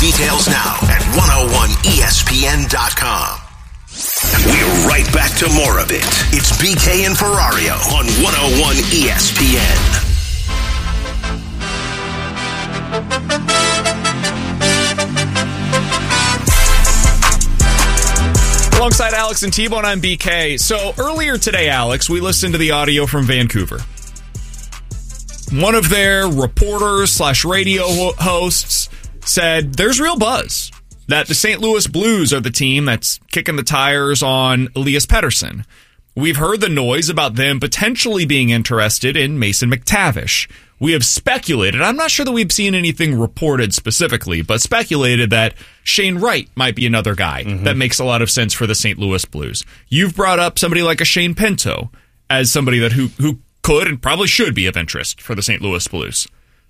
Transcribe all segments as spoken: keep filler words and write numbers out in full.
Details now at one oh one E S P N dot com. We're right back to more of it. It's B K and Ferrario on one oh one E S P N. Alongside Alex and T-Bone, I'm B K. So earlier today, Alex, we listened to the audio from Vancouver. One of their reporters slash radio hosts said there's real buzz that the Saint Louis Blues are the team that's kicking the tires on Elias Pettersson. We've heard the noise about them potentially being interested in Mason McTavish. We have speculated, I'm not sure that we've seen anything reported specifically, but speculated that Shane Wright might be another guy mm-hmm. that makes a lot of sense for the Saint Louis Blues. You've brought up somebody like a Shane Pinto as somebody that who who could and probably should be of interest for the Saint Louis Blues.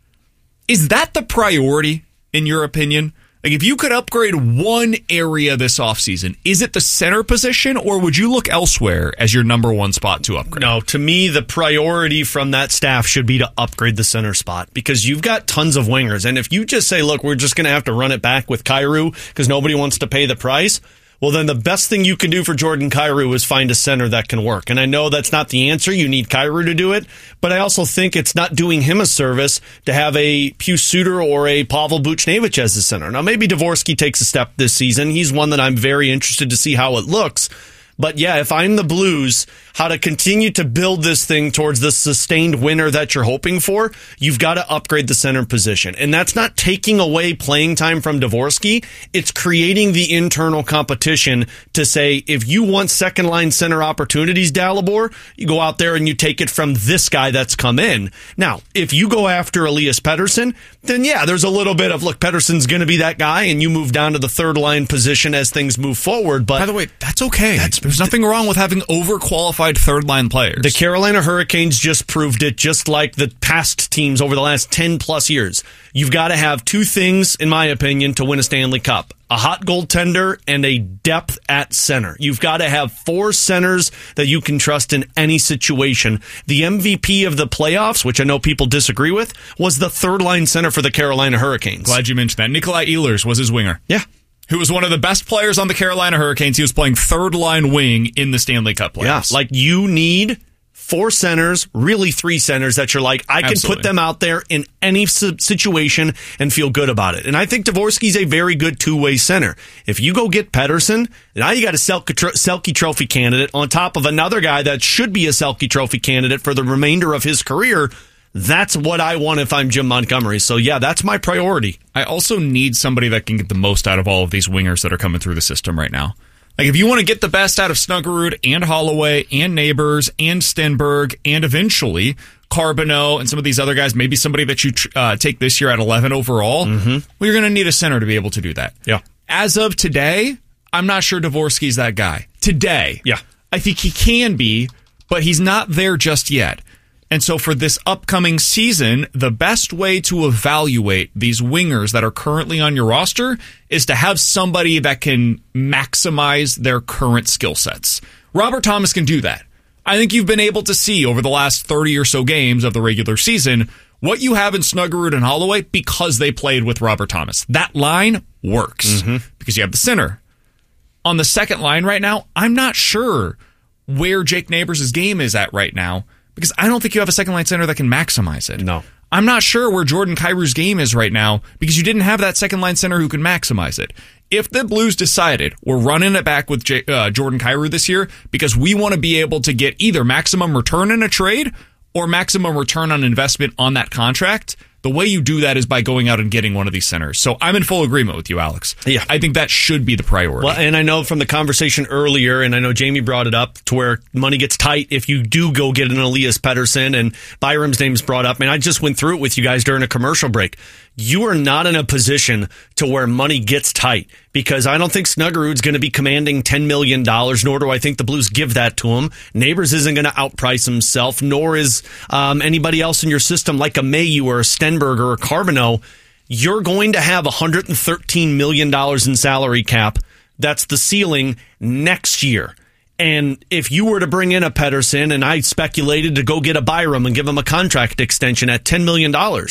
Is that the priority, in your opinion? Like, if you could upgrade one area this offseason, is it the center position, or would you look elsewhere as your number one spot to upgrade? No, to me, the priority from that staff should be to upgrade the center spot, because you've got tons of wingers. And if you just say, look, we're just going to have to run it back with Kyrou because nobody wants to pay the price, well, then the best thing you can do for Jordan Kyrou is find a center that can work. And I know that's not the answer. You need Kyrou to do it. But I also think it's not doing him a service to have a Pius Suter or a Pavel Buchnevich as the center. Now, maybe Dvorsky takes a step this season. He's one that I'm very interested to see how it looks. But yeah, if I'm the Blues, how to continue to build this thing towards the sustained winner that you're hoping for, you've got to upgrade the center position. And that's not taking away playing time from Dvorsky. It's creating the internal competition to say, if you want second line center opportunities, Dalibor, you go out there and you take it from this guy that's come in. Now, if you go after Elias Pettersson, then yeah, there's a little bit of, look, Pettersson's going to be that guy, and you move down to the third line position as things move forward. But by the way, that's okay. That's, There's nothing wrong with having overqualified third-line players. The Carolina Hurricanes just proved it, just like the past teams over the last ten-plus years. You've got to have two things, in my opinion, to win a Stanley Cup. A hot goaltender and a depth at center. You've got to have four centers that you can trust in any situation. The M V P of the playoffs, which I know people disagree with, was the third-line center for the Carolina Hurricanes. Glad you mentioned that. Nikolai Ehlers was his winger. Yeah. Who was one of the best players on the Carolina Hurricanes. He was playing third-line wing in the Stanley Cup playoffs. Yeah, like you need four centers, really three centers that you're like, I can Absolutely. put them out there in any situation and feel good about it. And I think Dvorsky's a very good two-way center. If you go get Pettersson, now you got a Selke Trophy candidate on top of another guy that should be a Selke Trophy candidate for the remainder of his career. That's what I want if I'm Jim Montgomery. So, yeah, that's my priority. I also need somebody that can get the most out of all of these wingers that are coming through the system right now. Like, if you want to get the best out of Snuggerud and Holloway and Neighbors and Stenberg and eventually Carbonneau and some of these other guys, maybe somebody that you uh, take this year at eleven overall, mm-hmm. well, you're going to need a center to be able to do that. Yeah. As of today, I'm not sure Dvorsky's that guy. Today. Yeah. I think he can be, but he's not there just yet. And so for this upcoming season, the best way to evaluate these wingers that are currently on your roster is to have somebody that can maximize their current skill sets. Robert Thomas can do that. I think you've been able to see over the last thirty or so games of the regular season what you have in Snuggerud and Holloway because they played with Robert Thomas. That line works mm-hmm. because you have the center. On the second line right now, I'm not sure where Jake Neighbors' game is at right now, because I don't think you have a second-line center that can maximize it. No. I'm not sure where Jordan Kyrou's game is right now because you didn't have that second-line center who can maximize it. If the Blues decided we're running it back with J- uh, Jordan Kyrou this year because we want to be able to get either maximum return in a trade or maximum return on investment on that contract, the way you do that is by going out and getting one of these centers. So I'm in full agreement with you, Alex. Yeah. I think that should be the priority. Well, and I know from the conversation earlier, and I know Jamie brought it up, to where money gets tight if you do go get an Elias Pettersson, and Byram's name's brought up. And I just went through it with you guys during a commercial break. You are not in a position to where money gets tight, because I don't think Snuggerud's going to be commanding ten million dollars, nor do I think the Blues give that to him. Neighbors isn't going to outprice himself, nor is um, anybody else in your system like a Mayu or a Stenberg or a Carbonneau. You're going to have one hundred thirteen million dollars in salary cap. That's the ceiling next year. And if you were to bring in a Pettersson, and I speculated to go get a Byram and give him a contract extension at ten million dollars,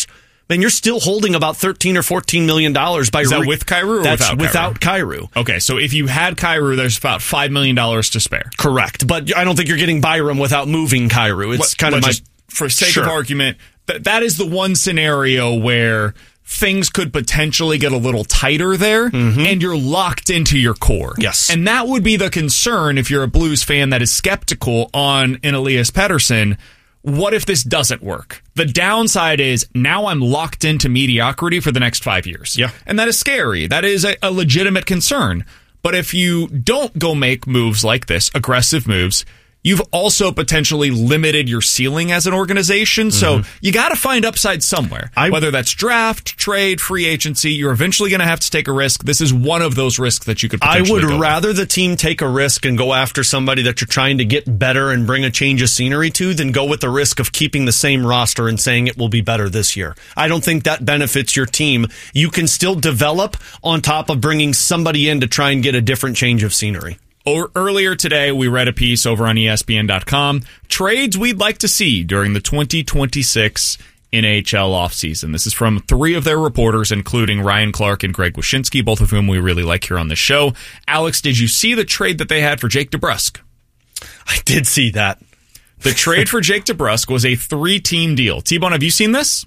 then you're still holding about thirteen or fourteen million dollars by Is that re- with Kyrou or that's without without Kyrou? Okay, so if you had Kyrou, there's about five million dollars to spare. Correct, but I don't think you're getting Byram without moving Kyrou. It's What, kind of my just, for sake sure. of argument, th- that is the one scenario where things could potentially get a little tighter there, mm-hmm. and you're locked into your core. Yes. And that would be the concern if you're a Blues fan that is skeptical on an Elias Pettersson. What if this doesn't work? The downside is now I'm locked into mediocrity for the next five years. Yeah. And that is scary. That is a, a legitimate concern. But if you don't go make moves like this, aggressive moves, you've also potentially limited your ceiling as an organization. So mm-hmm. you got to find upside somewhere. I, Whether that's draft, trade, free agency, you're eventually going to have to take a risk. This is one of those risks that you could potentially I would go rather with. the team take a risk and go after somebody that you're trying to get better and bring a change of scenery to than go with the risk of keeping the same roster and saying it will be better this year. I don't think that benefits your team. You can still develop on top of bringing somebody in to try and get a different change of scenery. Or earlier today, we read a piece over on E S P N dot com. Trades we'd like to see during the twenty twenty-six N H L offseason. This is from three of their reporters, including Ryan Clark and Greg Wyshynski, both of whom we really like here on the show. Alex, did you see the trade that they had for Jake DeBrusk? I did see that. The trade for Jake DeBrusk was a three-team deal. T-Bone, have you seen this?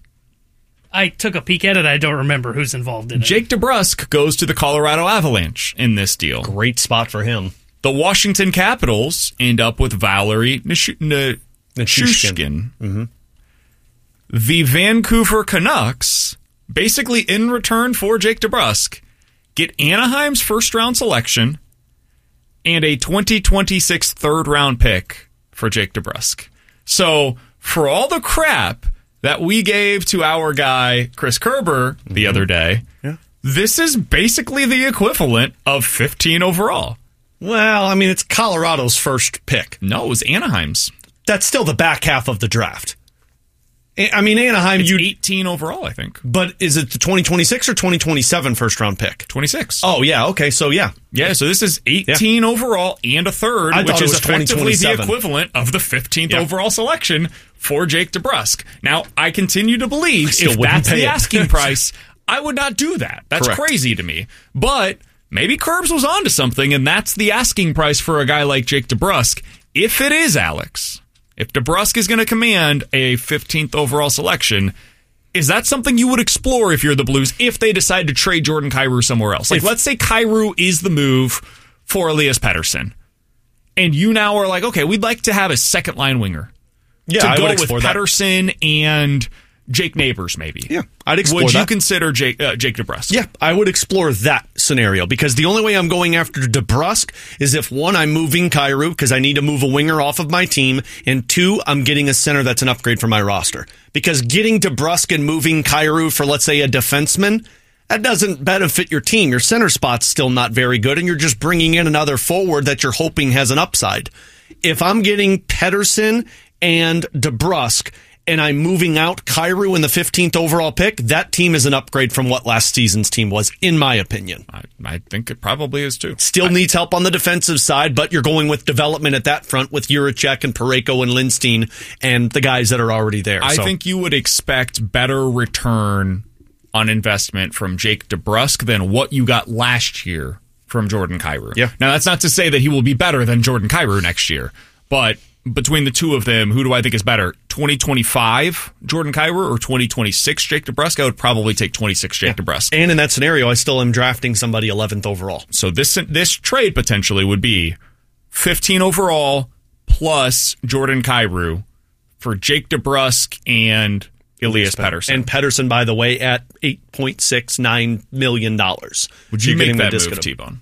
I took a peek at it. I don't remember who's involved in it. Jake DeBrusk goes to the Colorado Avalanche in this deal. Great spot for him. The Washington Capitals end up with Valerie Nichushkin. Mm-hmm. The Vancouver Canucks, basically in return for Jake DeBrusk, get Anaheim's first-round selection and a twenty twenty-six third-round pick for Jake DeBrusk. So, for all the crap that we gave to our guy, Chris Kerber, the mm-hmm. other day, yeah. this is basically the equivalent of fifteen overall. Well, I mean, it's Colorado's first pick. No, it was Anaheim's. That's still the back half of the draft. I mean, Anaheim... It's you eighteen overall, I think. But is it the twenty twenty-six or twenty twenty-seven first-round pick? twenty-six. Oh, yeah, okay, so yeah. Yeah, so this is eighteen yeah. overall and a third, I which is was effectively the equivalent of the fifteenth yeah. overall selection for Jake DeBrusk. Now, I continue to believe if that's the asking price, I would not do that. That's Correct. crazy to me. But maybe Curbs was onto something, and that's the asking price for a guy like Jake DeBrusk. If it is, Alex, if DeBrusk is going to command a fifteenth overall selection, is that something you would explore if you're the Blues, if they decide to trade Jordan Kyrou somewhere else? Like, if, let's say Kyrou is the move for Elias Pettersson, and you now are like, okay, we'd like to have a second-line winger. Yeah, to I go would with explore that. Pettersson and Jake Neighbors, maybe. Yeah, I'd explore Would that. you consider Jake, uh, Jake DeBrusk? Yeah, I would explore that scenario because the only way I'm going after DeBrusk is if, one, I'm moving Kyrou because I need to move a winger off of my team, and two, I'm getting a center that's an upgrade for my roster. Because getting DeBrusk and moving Kyrou for, let's say, a defenseman, that doesn't benefit your team. Your center spot's still not very good, and you're just bringing in another forward that you're hoping has an upside. If I'm getting Pettersson and DeBrusk, and I'm moving out Kyrou in the fifteenth overall pick, that team is an upgrade from what last season's team was, in my opinion. I, I think it probably is, too. Still I, needs help on the defensive side, but you're going with development at that front with Juracek and Parayko and Lindstein and the guys that are already there. I so. think you would expect better return on investment from Jake DeBrusk than what you got last year from Jordan Kyrou. Yeah. Now, that's not to say that he will be better than Jordan Kyrou next year, but between the two of them, who do I think is better? twenty twenty-five Jordan Kyrou or twenty twenty-six Jake DeBrusk? I would probably take twenty-six Jake yeah. DeBrusk. And in that scenario, I still am drafting somebody eleventh overall. So this this trade potentially would be fifteen overall plus Jordan Kyrou for Jake DeBrusk and Elias Pettersson. And Pettersson, by the way, at eight point six nine million dollars. Would you so make that move, T-Bone?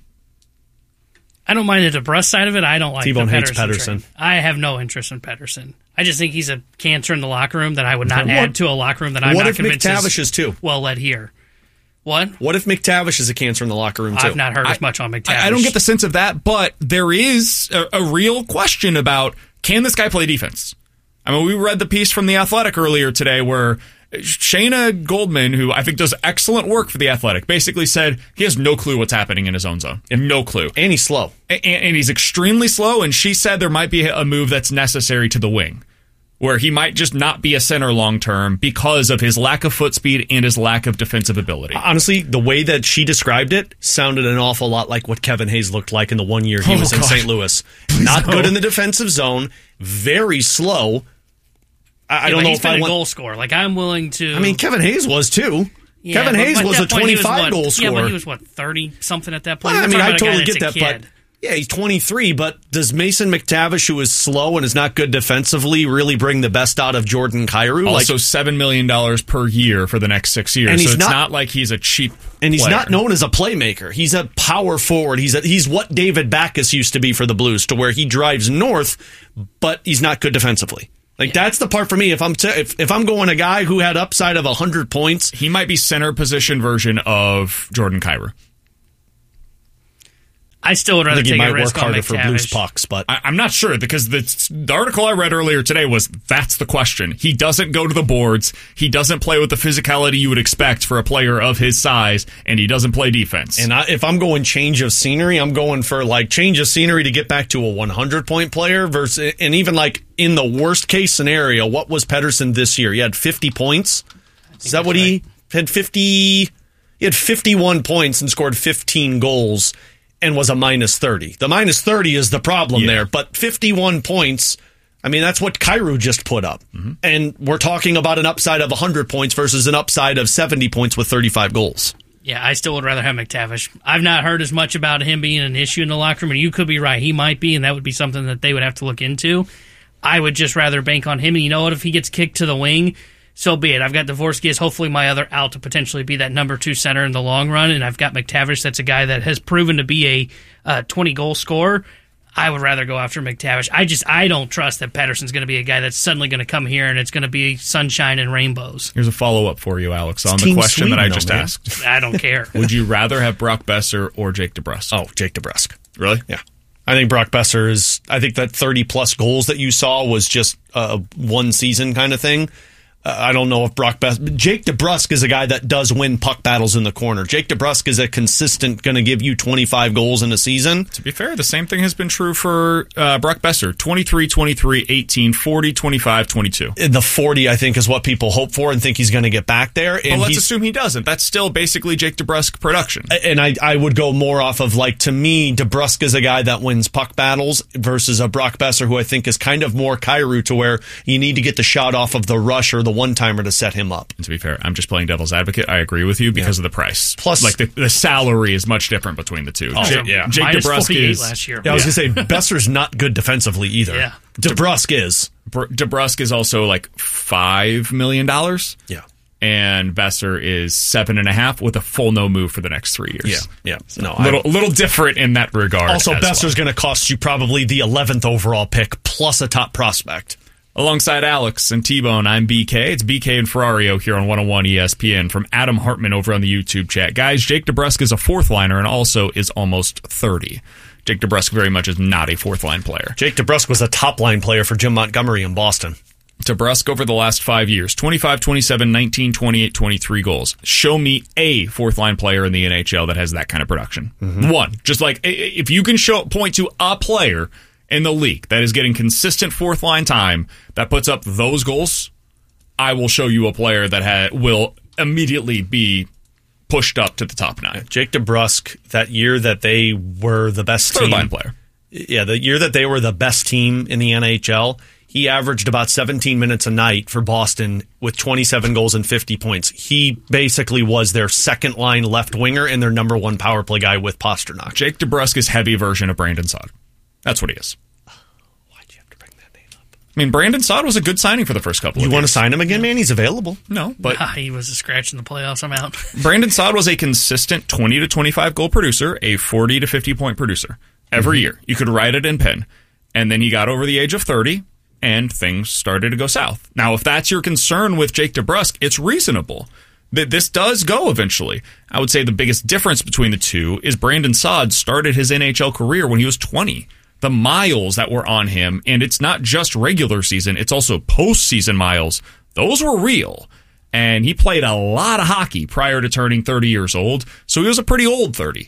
I don't mind the DeBrusk side of it. I don't like T-Bone the hates Pettersson. Pettersson. Trade. I have no interest in Pettersson. I just think he's a cancer in the locker room that I would not what, add to a locker room that I'm what not if convinced McTavish is is too? well led here. What? What if McTavish is a cancer in the locker room too? I've not heard I, as much on McTavish. I, I don't get the sense of that, but there is a, a real question about, can this guy play defense? I mean, we read the piece from The Athletic earlier today where Shayna Goldman, who I think does excellent work for The Athletic, basically said he has no clue what's happening in his own zone. No clue. And he's slow. And, and he's extremely slow, and she said there might be a move that's necessary to the wing. where he might just not be a center long term because of his lack of foot speed and his lack of defensive ability. Honestly, the way that she described it sounded an awful lot like what Kevin Hayes looked like in the one year he Oh, was in God. Saint Louis. Not good in the defensive zone, very slow. I, I Yeah, don't but know he's if been I a want. goal scorer. Like, I'm willing to. I mean, Kevin Hayes was too. Yeah, Kevin but Hayes at was a that point, he was twenty-five what- goal scorer. Yeah, but he was, what, thirty-something at that point? Well, I We're mean, talking I about a guy totally that's get a that, but kid. yeah, he's twenty-three, but does Mason McTavish, who is slow and is not good defensively, really bring the best out of Jordan Kyrou? Also, like, seven million dollars per year for the next six years. And he's so it's not- not, like he's a cheap and he's player. not known as a playmaker. He's a power forward. He's a, he's what David Backus used to be for the Blues, to where he drives north, but he's not good defensively. Like, that's the part for me. If I'm t- if, if I'm going a guy who had upside of one hundred points, He might be center position version of Jordan Kyrou. I still would I rather think he take a might risk work on harder for Blues McTavish. pucks, but I, I'm not sure because the, the article I read earlier today was that's the question. He doesn't go to the boards. He doesn't play with the physicality you would expect for a player of his size, and he doesn't play defense. And I, if I'm going change of scenery, I'm going for like change of scenery to get back to a one hundred point player versus, and even like in the worst case scenario, what was Pettersson this year? He had fifty points. Is that what he had? fifty. He had fifty-one points and scored fifteen goals and was a minus thirty. The minus thirty is the problem Yeah. there, but fifty-one points. I mean, that's what Kyrou just put up. Mm-hmm. And we're talking about an upside of one hundred points versus an upside of seventy points with thirty-five goals. Yeah, I still would rather have McTavish. I've not heard as much about him being an issue in the locker room, and you could be right. He might be, and that would be something that they would have to look into. I would just rather bank on him, and you know what? If he gets kicked to the wing, so be it. I've got Dvorsky as hopefully my other out to potentially be that number two center in the long run, and I've got McTavish that's a guy that has proven to be a uh, twenty-goal scorer. I would rather go after McTavish. I just I don't trust that Pettersson's going to be a guy that's suddenly going to come here and it's going to be sunshine and rainbows. Here's a follow-up for you, Alex, on the Team question Sweden, that I though, just man. asked. I don't care. Would you rather have Brock Besser or Jake DeBrusk? Oh, Jake DeBrusk. Really? Yeah. I think Brock Besser is, I think that thirty-plus goals that you saw was just a one season kind of thing. Uh, I don't know if Brock Besser... Jake DeBrusk is a guy that does win puck battles in the corner. Jake DeBrusk is a consistent, going to give you twenty-five goals in a season. To be fair, the same thing has been true for uh, Brock Besser. twenty-three, twenty-three, eighteen, forty, twenty-five, twenty-two. The forty, I think, is what people hope for and think he's going to get back there. But And let's he's- assume he doesn't. That's still basically Jake DeBrusk production. And I, I would go more off of, like, to me, DeBrusk is a guy that wins puck battles versus a Brock Besser who I think is kind of more Kyrou, to where you need to get the shot off of the rush or the one-timer to set him up. And to be fair, I'm just playing devil's advocate. I agree with you because of the price. Plus- like the, the salary is much different between the two. Oh, Jake, yeah. Jake Minus DeBrusk forty-eight is last year. Yeah, I was going to say, Besser's not good defensively either. Yeah. DeBrusk is. Br- DeBrusk is also like five million dollars. Yeah. And Besser is seven and a half with a full no move for the next three years. Yeah. Yeah. No, A little, little different in that regard. Also, as Besser's well. going to cost you probably the eleventh overall pick plus a top prospect. Alongside Alex and T-Bone, I'm B K. It's B K and Ferrario here on one oh one E S P N from Adam Hartman over on the YouTube chat. Guys, Jake DeBrusk is a fourth liner and also is almost thirty. Jake DeBrusk very much is not a fourth line player. Jake DeBrusk was a top line player for Jim Montgomery in Boston. DeBrusk over the last five years, twenty-five, twenty-seven, nineteen, twenty-eight, twenty-three goals. Show me a fourth line player in the N H L that has that kind of production. Mm-hmm. One. Just like, if you can show point to a player in the league that is getting consistent fourth line time that puts up those goals, I will show you a player that ha- will immediately be pushed up to the top nine. Jake DeBrusk, that year that they were the best Third team. line player. Yeah, the year that they were the best team in the N H L, he averaged about seventeen minutes a night for Boston with twenty-seven goals and fifty points. He basically was their second line left winger and their number one power play guy with Pasternak. Jake DeBrusk is heavy version of Brandon Saad. That's what he is. Why'd you have to bring that name up? I mean, Brandon Saad was a good signing for the first couple You of want to years. sign him again, man? He's available. No, but Ah, he was a scratch in the playoffs. I'm out. Brandon Saad was a consistent twenty to twenty-five goal producer, a forty to fifty point producer every Mm-hmm. year. You could write it in pen. And then he got over the age of thirty, and things started to go south. Now, if that's your concern with Jake DeBrusk, it's reasonable. That this does go eventually. I would say the biggest difference between the two is Brandon Saad started his N H L career when he was twenty. The miles that were on him, and it's not just regular season, it's also postseason miles. Those were real. And he played a lot of hockey prior to turning thirty years old, so he was a pretty old thirty.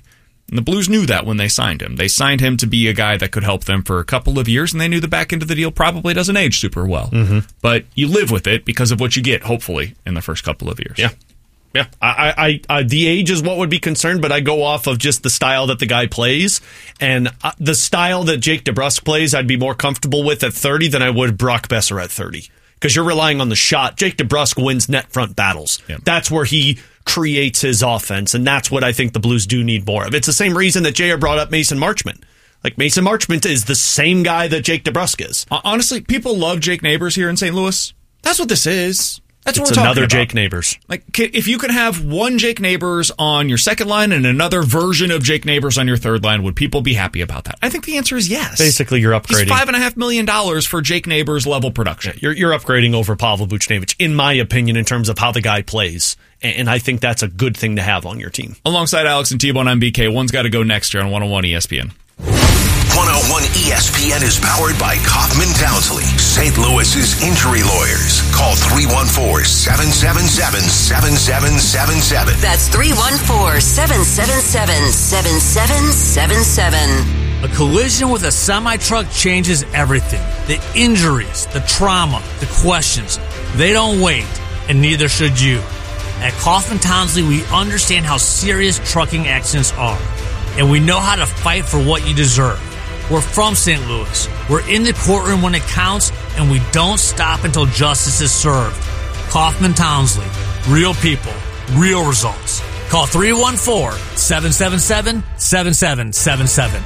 And the Blues knew that when they signed him. They signed him to be a guy that could help them for a couple of years, and they knew the back end of the deal probably doesn't age super well. Mm-hmm. But you live with it because of what you get, hopefully, in the first couple of years. Yeah. Yeah, I, I, I, the age is what would be concerned, but I go off of just the style that the guy plays, and uh, the style that Jake DeBrusk plays, I'd be more comfortable with at thirty than I would Brock Besser at thirty, because you're relying on the shot. Jake DeBrusk wins net front battles. Yep. That's where he creates his offense, and that's what I think the Blues do need more of. It's the same reason that J R brought up Mason Marchment. Like, Mason Marchment is the same guy that Jake DeBrusk is. Honestly, people love Jake Neighbors here in Saint Louis. That's what this is. That's what it's we're talking another about. Jake Neighbors. Like, if you could have one Jake Neighbors on your second line and another version of Jake Neighbors on your third line, would people be happy about that? I think the answer is yes. Basically, you're upgrading. He's five and a half million dollars for Jake Neighbors level production. You're, you're upgrading over Pavel Buchnevich, in my opinion, in terms of how the guy plays. And I think that's a good thing to have on your team. Alongside Alex and T-Bone, I'm B K. One's got to go next year on one oh one E S P N. one oh one E S P N is powered by Kaufman Townsley, Saint Louis's injury lawyers. Call three one four, seven seven seven, seven seven seven seven. That's three one four, seven seven seven, seven seven seven seven. A collision with a semi-truck changes everything. The injuries, the trauma, the questions. They don't wait, and neither should you. At Kaufman Townsley, we understand how serious trucking accidents are, and we know how to fight for what you deserve. We're from Saint Louis. We're in the courtroom when it counts, and we don't stop until justice is served. Kaufman Townsley. Real people. Real results. Call three one four, seven seven seven, seven seven seven seven.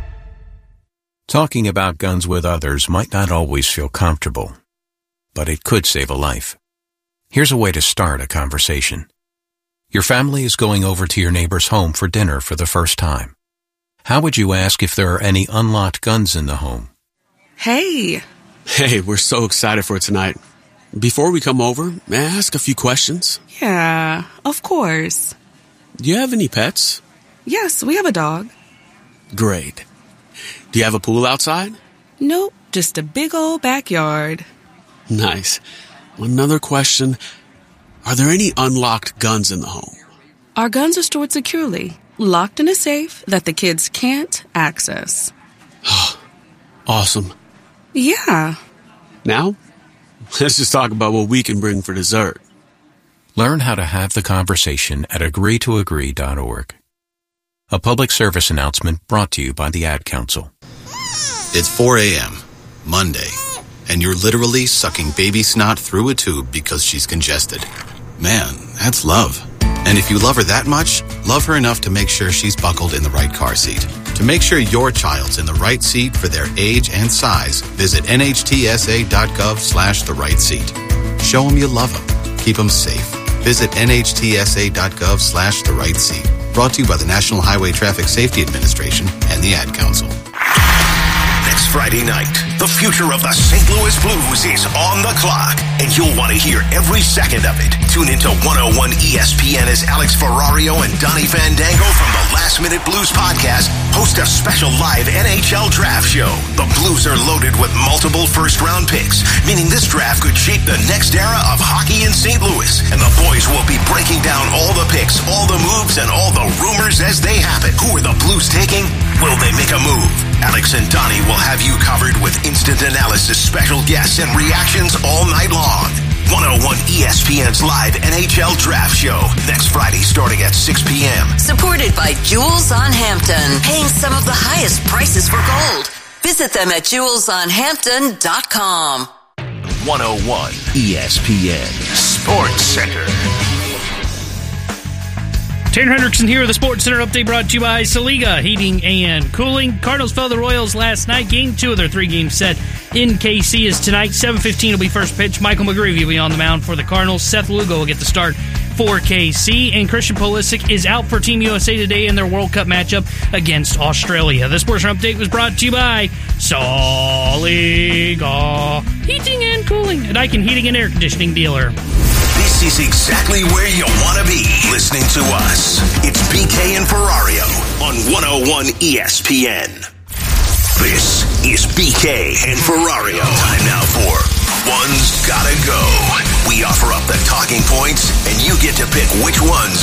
Talking about guns with others might not always feel comfortable, but it could save a life. Here's a way to start a conversation. Your family is going over to your neighbor's home for dinner for the first time. How would you ask if there are any unlocked guns in the home? Hey. Hey, we're so excited for tonight. Before we come over, may I ask a few questions? Yeah, of course. Do you have any pets? Yes, we have a dog. Great. Do you have a pool outside? Nope, just a big old backyard. Nice. Another question. Are there any unlocked guns in the home? Our guns are stored securely, locked in a safe that the kids can't access. Awesome. Yeah. Now, let's just talk about what we can bring for dessert. Learn how to have the conversation at agree to agree dot org. A public service announcement brought to you by the Ad Council. It's four a.m., Monday, and you're literally sucking baby snot through a tube because she's congested. Man, that's love. And if you love her that much, love her enough to make sure she's buckled in the right car seat. To make sure your child's in the right seat for their age and size, visit N H T S A dot gov slash the right seat. Show them you love them. Keep them safe. Visit N H T S A dot gov slash the right seat. Brought to you by the National Highway Traffic Safety Administration and the Ad Council. Next Friday night, the future of the Saint Louis Blues is on the clock, and you'll want to hear every second of it. Tune into one oh one E S P N as Alex Ferrario and Donnie Fandango from the Last Minute Blues podcast host a special live N H L draft show. The Blues are loaded with multiple first-round picks, meaning this draft could shape the next era of hockey in Saint Louis. And the boys will be breaking down all the picks, all the moves, and all the rumors as they happen. Who are the Blues taking? Will they make a move? Alex and Donnie will have you covered with instant analysis, special guests, and reactions all night long. one oh one E S P N's live N H L Draft Show next Friday starting at six p.m. Supported by Jewels on Hampton, paying some of the highest prices for gold. Visit them at jewels on hampton dot com. one oh one E S P N Sports Center. Tanner Hendrickson here with the Sports Center update brought to you by Saliga Heating and Cooling. Cardinals fell to the Royals last night. Game two of their three-game set in K C is tonight. seven fifteen will be first pitch. Michael McGreevy will be on the mound for the Cardinals. Seth Lugo will get the start for K C. And Christian Pulisic is out for Team U S A today in their World Cup matchup against Australia. The Sports Center update was brought to you by Saliga Heating and Cooling, a Daikin Heating and Air Conditioning dealer. This is exactly where you want to be listening to us. It's B K and Ferrario on one oh one E S P N. This is B K and Ferrario. Time now for One's Gotta Go. We offer up the talking points, and you get to pick which ones